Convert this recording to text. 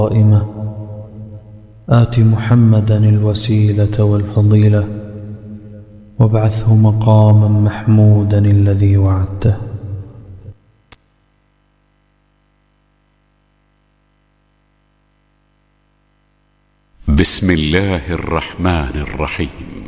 قائمة آت محمدا الوسيلة والفضيلة وابعثه مقاما محمودا الذي وعدته. بسم الله الرحمن الرحيم.